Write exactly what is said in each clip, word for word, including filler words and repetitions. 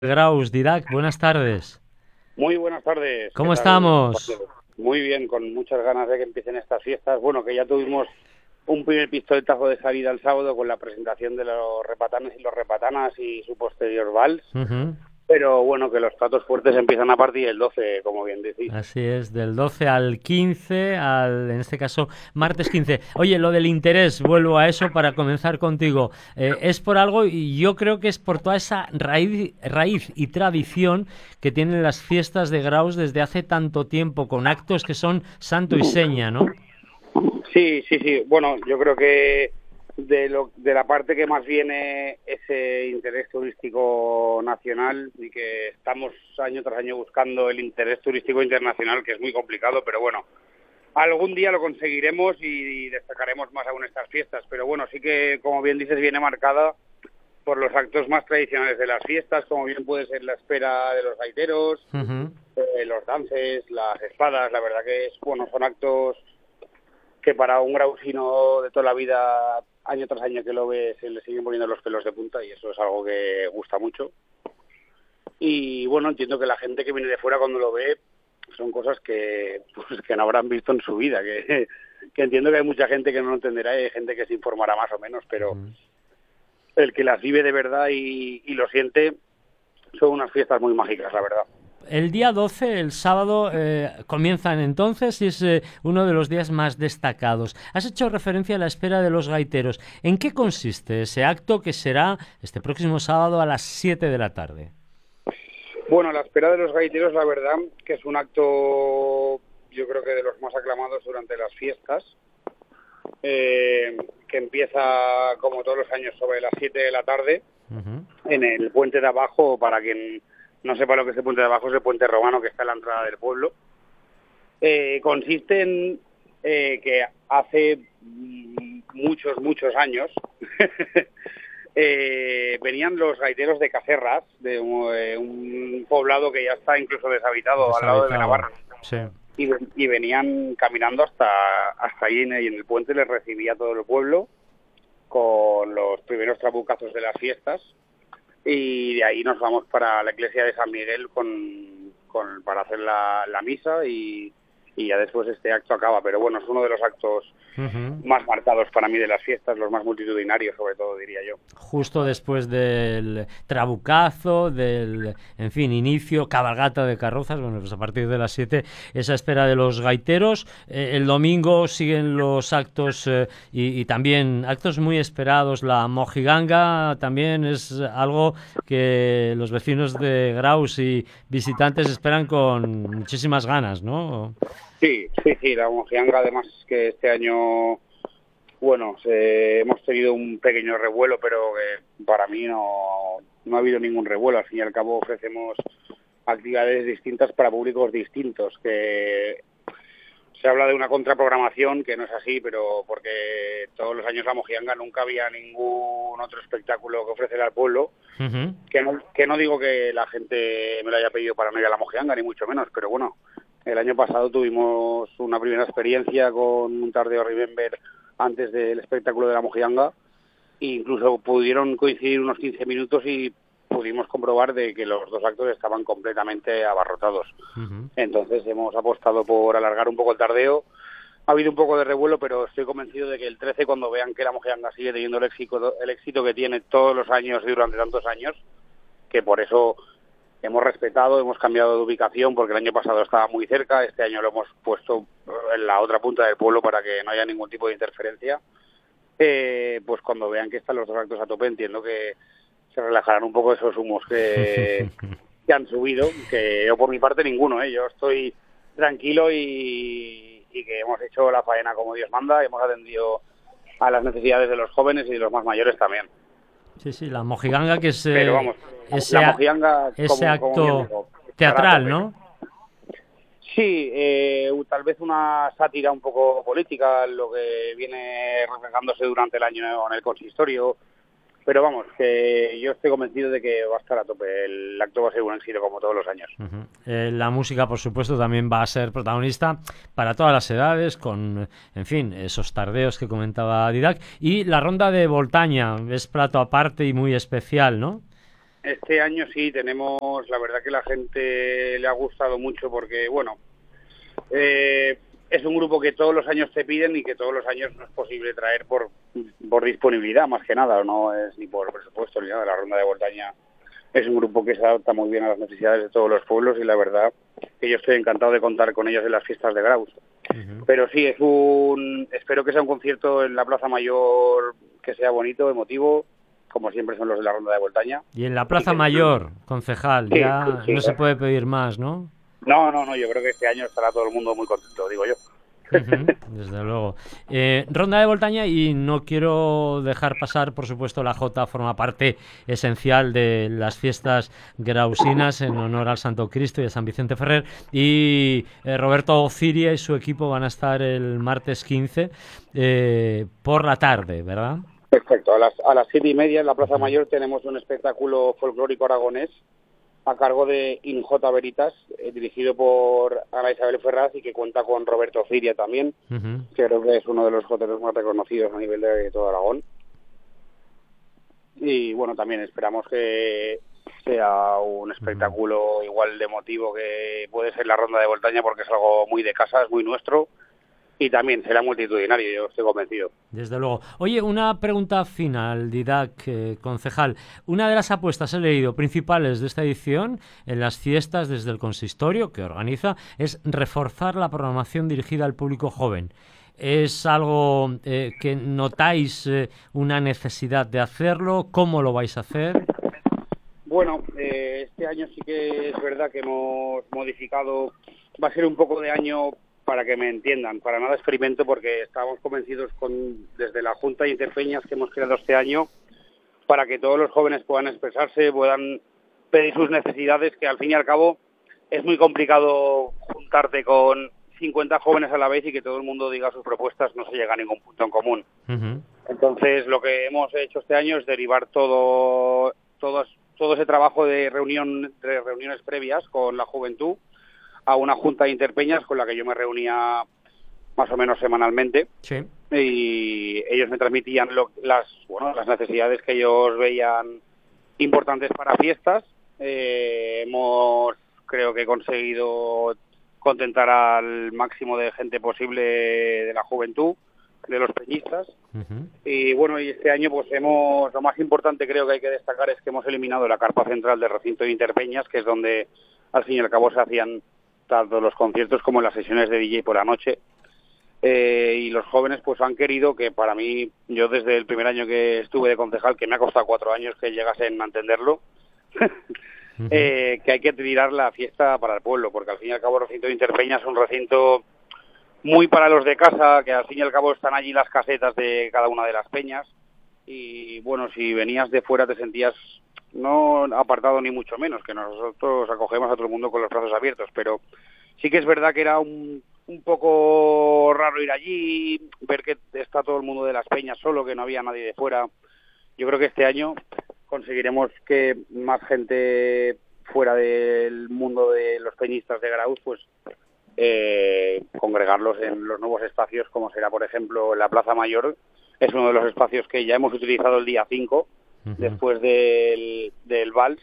Graus, Didac, buenas tardes. Muy buenas tardes, ¿qué ¿Cómo tal, estamos? compañero? Muy bien, con muchas ganas de que empiecen estas fiestas. Bueno, que ya tuvimos un primer pistoletazo de salida el sábado con la presentación de los repatanes y los repatanas y su posterior vals. Ujú. Pero bueno, que los platos fuertes empiezan a partir del doce, como bien decís. Así es, del doce al quince, al, en este caso, martes quince. Oye, lo del interés, vuelvo a eso para comenzar contigo. Eh, es por algo, y yo creo que es por toda esa raíz, raíz y tradición que tienen las fiestas de Graus desde hace tanto tiempo, con actos que son santo y seña, ¿no? Sí, sí, sí. Bueno, yo creo que de, lo, de la parte que más viene ese interés turístico nacional y que estamos año tras año buscando el interés turístico internacional, que es muy complicado, pero bueno, algún día lo conseguiremos y destacaremos más aún estas fiestas. Pero bueno, sí que, como bien dices, viene marcada por los actos más tradicionales de las fiestas, como bien puede ser la espera de los gaiteros, Ujú. eh, los dances, las espadas. La verdad que es, bueno, son actos que para un grausino de toda la vida, año tras año que lo ve, se le siguen poniendo los pelos de punta y eso es algo que gusta mucho. Y bueno, entiendo que la gente que viene de fuera cuando lo ve son cosas que pues que no habrán visto en su vida, que, que entiendo que hay mucha gente que no lo entenderá y hay gente que se informará más o menos, pero Ujú. el que las vive de verdad y, y lo siente, son unas fiestas muy mágicas, la verdad. El día doce, el sábado, eh, comienzan entonces y es eh, uno de los días más destacados. Has hecho referencia a la espera de los gaiteros. ¿En qué consiste ese acto que será este próximo sábado a las siete de la tarde? Bueno, la espera de los gaiteros, la verdad que es un acto, yo creo que de los más aclamados durante las fiestas, eh, que empieza como todos los años sobre las siete de la tarde Ujú. en el puente de abajo. Para quien no sepa lo que es el puente de abajo, es el puente romano que está en la entrada del pueblo. Eh, consiste en eh, que hace mm, muchos, muchos años eh, venían los gaiteros de Cacerras, de un, eh, un poblado que ya está incluso deshabitado al lado de Deshabitado. Benavarra, Sí. y, y venían caminando hasta, hasta allí, y en el puente les recibía todo el pueblo con los primeros trabucazos de las fiestas, y de ahí nos vamos para la iglesia de San Miguel con, con para hacer la, la misa y, y ya después este acto acaba. Pero bueno, es uno de los actos Ujú. más marcados para mí de las fiestas, los más multitudinarios sobre todo, diría yo. Justo después del trabucazo, del, en fin, inicio, cabalgata de carrozas, bueno, pues a partir de las siete, esa espera de los gaiteros. Eh, el domingo siguen los actos eh, y, y también actos muy esperados. La mojiganga también es algo que los vecinos de Graus y visitantes esperan con muchísimas ganas, ¿no? Sí, sí, sí, la mojianga, además que este año, bueno, se- hemos tenido un pequeño revuelo, pero que para mí no, no ha habido ningún revuelo. Al fin y al cabo ofrecemos actividades distintas para públicos distintos, que se habla de una contraprogramación, que no es así, pero porque todos los años la Mojianga nunca había ningún otro espectáculo que ofrecer al pueblo, Ujú. que no, que no digo que la gente me lo haya pedido para no ir a la Mojianga, ni mucho menos, pero bueno, el año pasado tuvimos una primera experiencia con un Tardeo Remember antes del espectáculo de la Mojianga, e incluso pudieron coincidir unos quince minutos y pudimos comprobar de que los dos actos estaban completamente abarrotados. Ujú. Entonces hemos apostado por alargar un poco el tardeo. Ha habido un poco de revuelo, pero estoy convencido de que el trece, cuando vean que la Mojianga sigue teniendo el éxito, el éxito que tiene todos los años y durante tantos años, que por eso hemos respetado, hemos cambiado de ubicación, porque el año pasado estaba muy cerca, este año lo hemos puesto en la otra punta del pueblo para que no haya ningún tipo de interferencia. Eh, pues cuando vean que están los dos actos a tope, entiendo que se relajarán un poco esos humos que, que han subido, que yo por mi parte ninguno, ¿eh? Yo estoy tranquilo y, y que hemos hecho la faena como Dios manda, hemos atendido a las necesidades de los jóvenes y de los más mayores también. Sí, sí, la mojiganga que es Pero eh, vamos, ese, la a- mojianga, ese como, como bien acto digo, estará a teatral, tope. ¿no? Sí, eh, tal vez una sátira un poco política, lo que viene reflejándose durante el año en el consistorio. Pero vamos, que yo estoy convencido de que va a estar a tope. El acto va a ser un éxito como todos los años. Ujú. Eh, la música, por supuesto, también va a ser protagonista para todas las edades, con, en fin, esos tardeos que comentaba Didac. Y la ronda de Voltaña es plato aparte y muy especial, ¿no? Este año sí tenemos, la verdad que la gente le ha gustado mucho porque, bueno, eh, es un grupo que todos los años te piden y que todos los años no es posible traer por, por disponibilidad, más que nada, no es ni por presupuesto ni nada. La Ronda de Voltaña es un grupo que se adapta muy bien a las necesidades de todos los pueblos y la verdad que yo estoy encantado de contar con ellos en las fiestas de Graus. Uh-huh. Pero sí, es un, espero que sea un concierto en la Plaza Mayor que sea bonito, emotivo, como siempre son los de la Ronda de Voltaña. Y en la Plaza Mayor, concejal, sí, ya sí, sí, no sí. se puede pedir más, ¿no? No, no, no, yo creo que este año estará todo el mundo muy contento, digo yo. Uh-huh, desde luego. Eh, Ronda de Voltaña, y no quiero dejar pasar, por supuesto, la Jota forma parte esencial de las fiestas grausinas en honor al Santo Cristo y a San Vicente Ferrer, y eh, Roberto Ciria y su equipo van a estar el martes quince eh, por la tarde, ¿verdad? Perfecto, a las, a las siete y media en la Plaza Mayor tenemos un espectáculo folclórico aragonés a cargo de Injota Veritas, eh, dirigido por Ana Isabel Ferraz y que cuenta con Roberto Ciria también, uh-huh. que creo que es uno de los joteros más reconocidos a nivel de todo Aragón. Y bueno, también esperamos que sea un espectáculo uh-huh. igual de emotivo que puede ser la Ronda de Voltaña, porque es algo muy de casa, es muy nuestro. Y también será multitudinario, yo estoy convencido. Desde luego. Oye, una pregunta final, Didac, eh, concejal. Una de las apuestas, he leído, principales de esta edición, en las fiestas desde el consistorio que organiza, es reforzar la programación dirigida al público joven. ¿Es algo eh, que notáis eh, una necesidad de hacerlo? ¿Cómo lo vais a hacer? Bueno, eh, este año sí que es verdad que hemos modificado, va a ser un poco de año... Para que me entiendan, para nada experimento, porque estábamos convencidos con desde la Junta de Interpeñas que hemos creado este año para que todos los jóvenes puedan expresarse, puedan pedir sus necesidades, que al fin y al cabo es muy complicado juntarte con cincuenta jóvenes a la vez y que todo el mundo diga sus propuestas, no se llega a ningún punto en común. Uh-huh. Entonces, lo que hemos hecho este año es derivar todo, todo, todo ese trabajo de reunión de reuniones previas con la juventud a una junta de interpeñas con la que yo me reunía más o menos semanalmente. Sí. Y ellos me transmitían lo, las bueno las necesidades que ellos veían importantes para fiestas. Eh, hemos creo que conseguido contentar al máximo de gente posible de la juventud, de los peñistas. Uh-huh. Y bueno, y este año pues hemos, lo más importante creo que hay que destacar es que hemos eliminado la carpa central del recinto de interpeñas, que es donde al fin y al cabo se hacían tanto los conciertos como las sesiones de D J por la noche, eh, y los jóvenes pues han querido que, para mí, yo desde el primer año que estuve de concejal, que me ha costado cuatro años que llegasen a entenderlo, uh-huh. eh, que hay que tirar la fiesta para el pueblo, porque al fin y al cabo el recinto de Interpeñas es un recinto muy para los de casa, que al fin y al cabo están allí las casetas de cada una de las peñas, y bueno, si venías de fuera te sentías no apartado ni mucho menos, que nosotros acogemos a todo el mundo con los brazos abiertos, pero sí que es verdad que era un, un poco raro ir allí, ver que está todo el mundo de las peñas solo, que no había nadie de fuera. Yo creo que este año conseguiremos que más gente fuera del mundo de los peñistas de Graus, pues eh, congregarlos en los nuevos espacios, como será, por ejemplo, la Plaza Mayor. Es uno de los espacios que ya hemos utilizado el día cinco, uh-huh. después del, del Vals.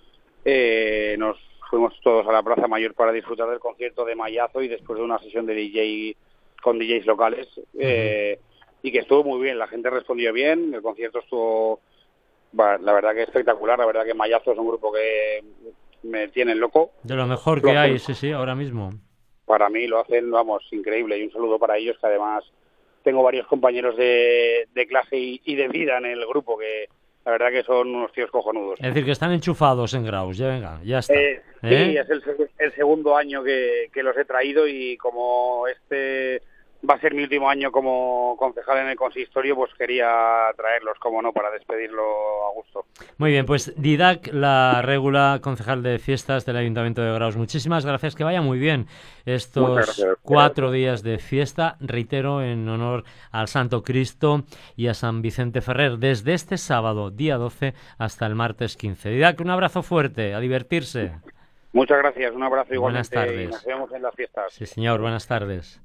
Eh, nos fuimos todos a la Plaza Mayor para disfrutar del concierto de Mayazo y después de una sesión de D J con D Js locales, uh-huh. eh, y que estuvo muy bien, la gente respondió bien, el concierto estuvo, bah, la verdad que espectacular, la verdad que Mayazo es un grupo que me tiene loco. De lo mejor que hay, sí, sí, ahora mismo. Para mí lo hacen, vamos, increíble, y un saludo para ellos, que además tengo varios compañeros de, de clase y, y de vida en el grupo que la verdad que son unos tíos cojonudos. Es decir, que están enchufados en Graus, ya venga, ya está. Eh, ¿Eh? Sí, es el, el segundo año que, que los he traído, y como este va a ser mi último año como concejal en el consistorio, pues quería traerlos, como no, para despedirlo a gusto. Muy bien, pues Didac, la Régula, concejal de fiestas del Ayuntamiento de Graus, muchísimas gracias, que vaya muy bien estos cuatro días de fiesta, reitero, en honor al Santo Cristo y a San Vicente Ferrer, desde este sábado, día doce, hasta el martes quince. Didac, un abrazo fuerte, a divertirse. Muchas gracias, un abrazo igualmente. Buenas tardes. Y nos vemos en las fiestas. Sí, señor, buenas tardes.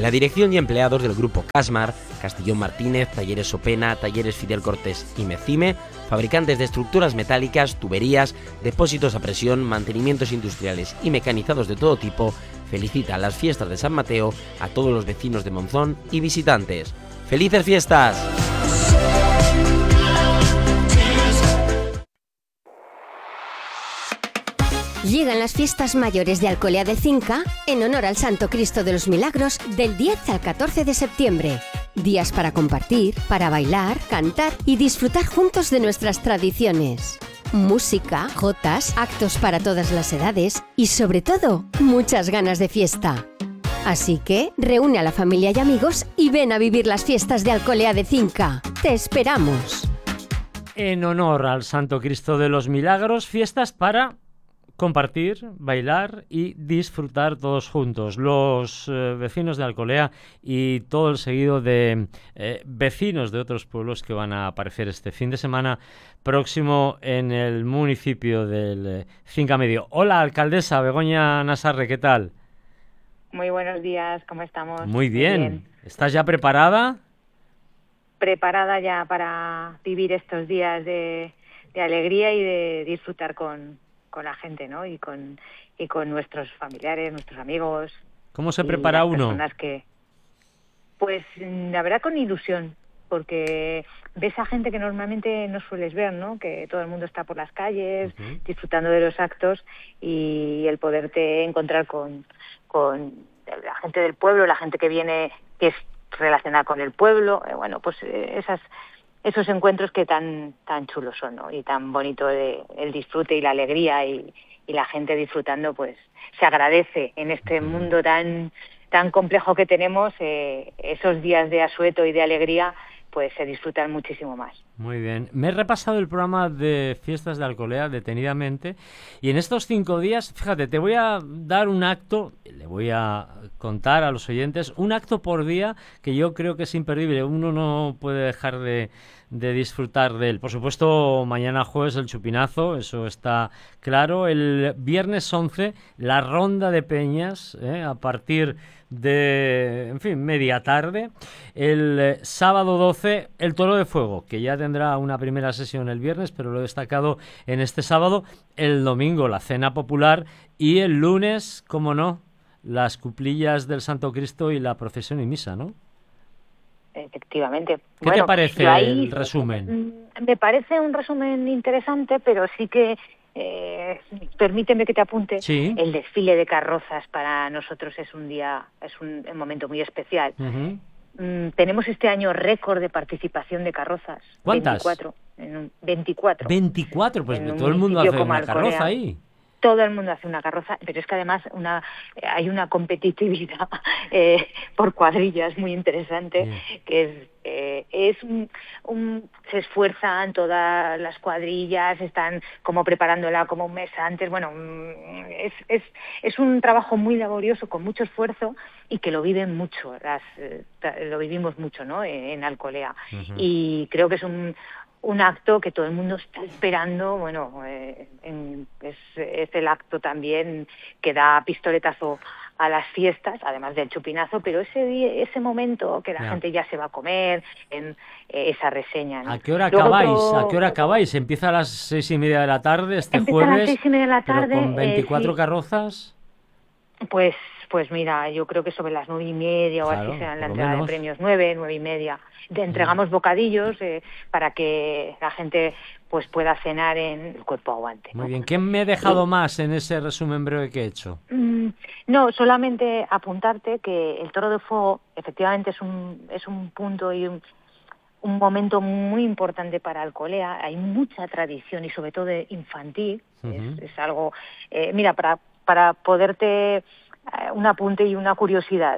la dirección y empleados del Grupo Casmar, Castellón Martínez, Talleres Sopena, Talleres Fidel Cortés y Mecime, fabricantes de estructuras metálicas, tuberías, depósitos a presión, mantenimientos industriales y mecanizados de todo tipo, felicita las fiestas de San Mateo a todos los vecinos de Monzón y visitantes. ¡Felices fiestas! Llegan las fiestas mayores de Alcolea de Cinca en honor al Santo Cristo de los Milagros del diez al catorce de septiembre. Días para compartir, para bailar, cantar y disfrutar juntos de nuestras tradiciones. Música, jotas, actos para todas las edades y sobre todo, muchas ganas de fiesta. Así que reúne a la familia y amigos y ven a vivir las fiestas de Alcolea de Cinca. ¡Te esperamos! En honor al Santo Cristo de los Milagros, fiestas para compartir, bailar y disfrutar todos juntos. Los eh, vecinos de Alcolea y todo el seguido de eh, vecinos de otros pueblos que van a aparecer este fin de semana próximo en el municipio del eh, Cinca Medio. Hola, alcaldesa Begoña Nasarre, ¿qué tal? Muy buenos días, ¿cómo estamos? Muy bien. Muy bien. ¿Estás ya preparada? Preparada ya para vivir estos días de, de alegría y de disfrutar con con la gente, ¿no? Y con y con nuestros familiares, nuestros amigos. ¿Cómo se prepara uno? Personas que, pues, la verdad, con ilusión, porque ves a gente que normalmente no sueles ver, ¿no? Que todo el mundo está por las calles, uh-huh. disfrutando de los actos y el poderte encontrar con, con la gente del pueblo, la gente que viene, que es relacionada con el pueblo, eh, bueno, pues eh, esas esos encuentros que tan tan chulos son, ¿no? Y tan bonito de, el disfrute y la alegría y, y la gente disfrutando, pues se agradece en este mundo tan tan complejo que tenemos, eh, esos días de asueto y de alegría, pues se disfrutan muchísimo más. Muy bien. Me he repasado el programa de fiestas de Alcolea detenidamente y en estos cinco días, fíjate, te voy a dar un acto, le voy a contar a los oyentes, un acto por día que yo creo que es imperdible. Uno no puede dejar de, de disfrutar de él. Por supuesto, mañana jueves el chupinazo, eso está claro. El viernes once, la ronda de peñas, ¿eh? a partir de, en fin, media tarde. El eh, sábado doce, el toro de fuego, que ya tendrá una primera sesión el viernes, pero lo he destacado en este sábado. El domingo, la cena popular. Y el lunes, como no, las cuplillas del Santo Cristo y la procesión y misa, ¿no? Efectivamente. ¿Qué bueno, te parece ahí, el resumen? Me parece un resumen interesante, pero sí que eh, permíteme que te apunte. ¿Sí? El desfile de carrozas para nosotros es un día, es un, un momento muy especial. Uh-huh. Mm, tenemos este año récord de participación de carrozas. ¿Cuántas? veinticuatro. En un, veinticuatro. veinticuatro, pues todo el mundo hace una carroza ahí. Todo el mundo hace una carroza, pero es que además una hay una competitividad eh, por cuadrillas muy interesante, yeah. que es eh, es un, un se esfuerzan todas las cuadrillas, están como preparándola como un mes antes. Bueno, es es es un trabajo muy laborioso con mucho esfuerzo y que lo viven mucho, las eh, lo vivimos mucho, ¿no? En, en Alcolea. Uh-huh. Y creo que es un un acto que todo el mundo está esperando. Bueno, eh, en, es, es el acto también que da pistoletazo a las fiestas, además del chupinazo, pero ese día, ese momento que la yeah. gente ya se va a comer, en eh, esa reseña, ¿no? ¿A qué hora Luego acabáis? Otro... ¿A qué hora acabáis? ¿Empieza a las seis y media de la tarde este Empieza jueves? A las seis y media de la tarde. ¿Pero con veinticuatro eh, sí. carrozas? Pues, pues mira, yo creo que sobre las nueve y media o claro, así será la entrega menos. de premios, nueve, nueve y media. Te entregamos bocadillos eh, para que la gente pues pueda cenar en el cuerpo aguante, ¿no? Muy bien. ¿Qué me he dejado más en ese resumen breve que he hecho? Mm, no, solamente apuntarte que el Toro de Fuego efectivamente es un es un punto y un, un momento muy importante para Alcolea. Hay mucha tradición y sobre todo infantil. Uh-huh. es, es algo... Eh, mira, para, para poderte... Eh, un apunte y una curiosidad.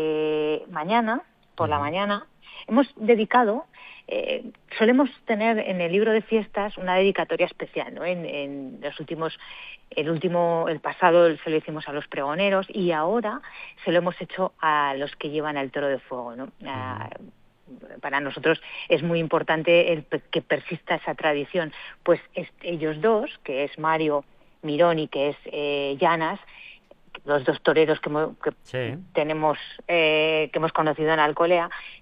Eh, mañana, por uh-huh. la mañana... Hemos dedicado, eh, solemos tener en el libro de fiestas una dedicatoria especial, ¿no? En, en los últimos, el último, el pasado se lo hicimos a los pregoneros y ahora se lo hemos hecho a los que llevan al Toro de Fuego, ¿no? A, para nosotros es muy importante el que persista esa tradición, pues es, ellos dos, que es Mario Mirón y que es eh, Llanas, los dos toreros que, hemos, que sí. tenemos, eh, que hemos conocido en Alcolea,